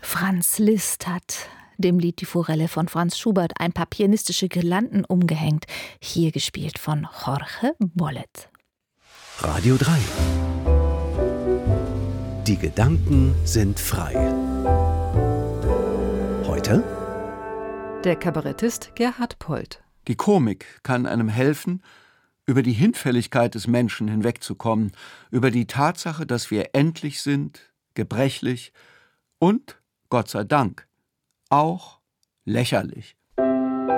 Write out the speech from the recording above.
Franz Liszt hat dem Lied Die Forelle von Franz Schubert ein paar pianistische Girlanden umgehängt, hier gespielt von Jorge Bollet. Radio 3. Die Gedanken sind frei. Heute der Kabarettist Gerhard Polt. Die Komik kann einem helfen, über die Hinfälligkeit des Menschen hinwegzukommen, über die Tatsache, dass wir endlich sind, gebrechlich und, Gott sei Dank, auch lächerlich.